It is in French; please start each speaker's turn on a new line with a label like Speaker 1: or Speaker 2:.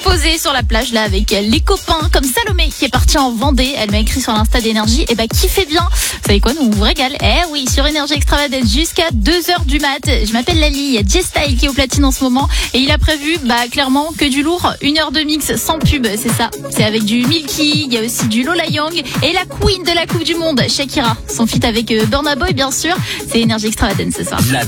Speaker 1: poser sur la plage là avec les copains, comme Salomé qui est partie en Vendée. Elle m'a écrit sur l'Insta d'Énergie. Et bah, kiffez bien. Vous savez quoi, nous on vous régale. Eh oui, sur Énergie Extravagance jusqu'à 2h du mat. Je m'appelle Lali, il y a J-Style qui est au platine en ce moment. Et il a prévu, clairement, que du lourd. 1 heure de mix sans pub, c'est ça. C'est avec du Milky, il y a aussi du Lola Young. Et la queen de la Coupe du Monde, Shakira. Son feat avec Burna Boy, bien sûr. C'est Énergie Extravagance ce soir.